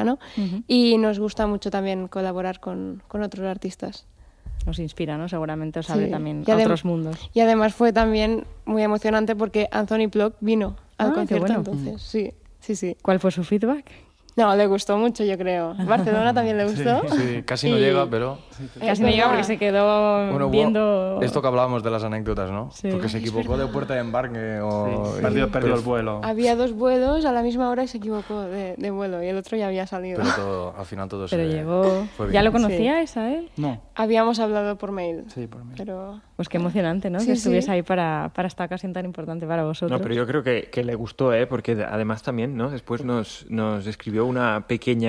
piano, y nos gusta mucho también colaborar con otros artistas. Os inspira, ¿no? Seguramente os abre también y a otros mundos. Y además fue también muy emocionante porque Anthony Plock vino al concierto, entonces sí. ¿Cuál fue su feedback? No, le gustó mucho, yo creo. Barcelona también le gustó. Sí, casi no llega, pero... Casi no llega porque se quedó viendo... Esto que hablábamos de las anécdotas, ¿no? Sí. Porque se equivocó de puerta de embarque o... Perdió el vuelo. Había 2 vuelos a la misma hora y se equivocó de vuelo y el otro ya había salido. Pero al final todo Pero llegó... ¿Ya lo conocíais a él? No. Habíamos hablado por mail. Sí, por mail. Pero... Pues qué emocionante, ¿no? Que estuviese ahí para esta ocasión tan importante para vosotros. No, pero yo creo que le gustó, porque además también, ¿no? Después nos escribió una pequeña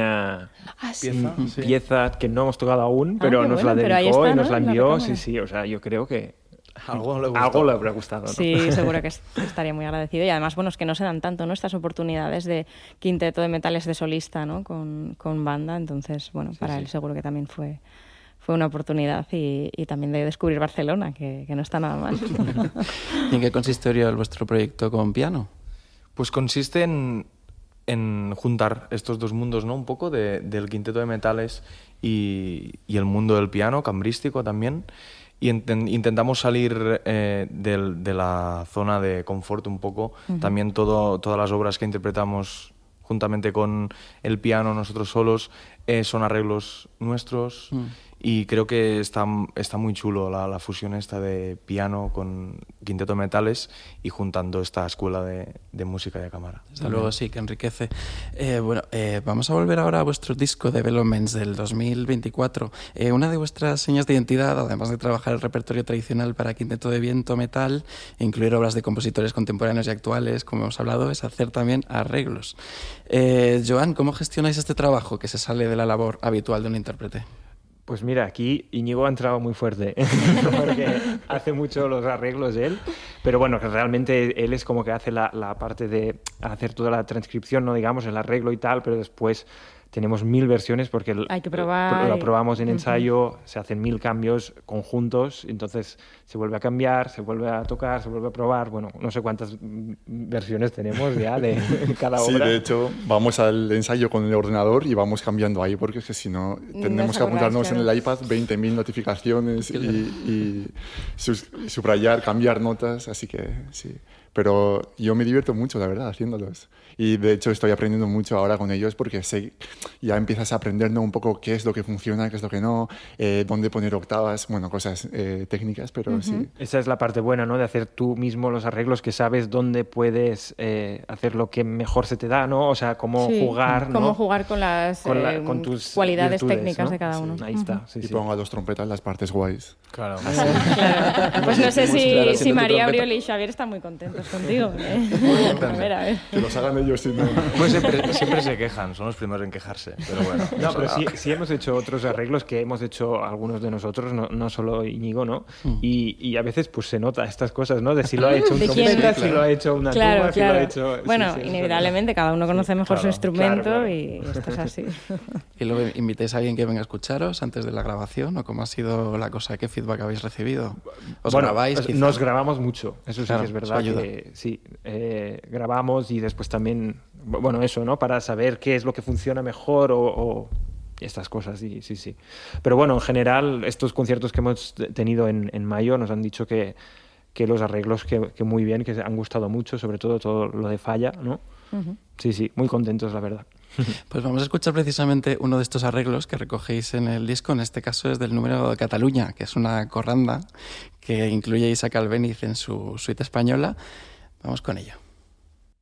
pieza que no hemos tocado aún, pero nos la dedicó y nos la envió. Sí, o sea, yo creo que algo le habrá gustado, ¿no? Sí, seguro que estaría muy agradecido. Y además, bueno, es que no se dan tanto, ¿no? Estas oportunidades de quinteto de metales de solista, ¿no? Con banda, entonces, bueno, para él seguro que también fue una oportunidad y también de descubrir Barcelona, que no está nada mal. ¿Y en qué consistiría vuestro proyecto con piano? Pues consiste en juntar estos dos mundos, ¿no? Un poco del quinteto de metales y el mundo del piano, cambrístico también. Y intentamos salir de la zona de confort un poco. También todas las obras que interpretamos juntamente con el piano, nosotros solos, son arreglos nuestros. Y creo que está muy chulo la fusión esta de piano con quinteto de metales y juntando esta escuela de música de cámara. Desde luego sí, que enriquece. Vamos a volver ahora a vuestro disco Developments del 2024. Una de vuestras señas de identidad, además de trabajar el repertorio tradicional para quinteto de viento, metal, e incluir obras de compositores contemporáneos y actuales, como hemos hablado, es hacer también arreglos. Joan, ¿cómo gestionáis este trabajo que se sale de la labor habitual de un intérprete? Pues mira, aquí Íñigo ha entrado muy fuerte, porque hace mucho los arreglos él, pero bueno, que realmente él es como que hace la parte de hacer toda la transcripción, no digamos, el arreglo y tal, pero después tenemos 1000 versiones porque hay que probar lo probamos en ensayo, se hacen 1000 cambios conjuntos, entonces se vuelve a cambiar, se vuelve a tocar, se vuelve a probar, bueno, no sé cuántas versiones tenemos ya de cada obra. Sí, de hecho, vamos al ensayo con el ordenador y vamos cambiando ahí, porque es que si no, tenemos que apuntarnos en el iPad 20.000 notificaciones y subrayar, cambiar notas, así que sí. Pero yo me divierto mucho, la verdad, haciéndolos. Y de hecho estoy aprendiendo mucho ahora con ellos porque ya empiezas a aprender, ¿no? Un poco qué es lo que funciona, qué es lo que no, dónde poner octavas, bueno, cosas técnicas, pero sí. Esa es la parte buena, ¿no? De hacer tú mismo los arreglos, que sabes dónde puedes hacer lo que mejor se te da, ¿no? O sea, cómo jugar, ¿no? Cómo jugar con las con tus cualidades virtudes, técnicas, ¿no? De cada uno. Sí, ahí está. Sí, y pongo a los trompetas las partes guays. Claro. Claro. Pues no sé si María, Oriol y Xavier están muy contentos contigo. A ver. Que los hagan ellos, si no. Pues siempre se quejan, son los primeros en quejarse, pero bueno. No, pero sí hemos hecho otros arreglos que hemos hecho algunos de nosotros, no solo Íñigo, ¿no? Y a veces pues se nota estas cosas, ¿no? De si lo ha hecho un trompeta, si lo ha hecho una tuba, si lo ha hecho... Bueno, inevitablemente cada uno conoce mejor su instrumento y esto es así. ¿Y luego invitáis a alguien que venga a escucharos antes de la grabación? ¿O cómo ha sido la cosa? ¿Qué feedback habéis recibido? ¿Grabáis? Nos grabamos mucho, eso sí, claro, que es verdad. Que, sí, grabamos y después también, bueno, eso, ¿no? Para saber qué es lo que funciona mejor o estas cosas, sí. Pero bueno, en general, estos conciertos que hemos tenido en mayo nos han dicho que los arreglos que muy bien, que han gustado mucho, sobre todo lo de Falla, ¿no? Sí, muy contentos, la verdad. Pues vamos a escuchar precisamente uno de estos arreglos que recogéis en el disco. En este caso es del número de Cataluña, que es una corranda que incluye a Isaac Albéniz en su suite española. Vamos con ello.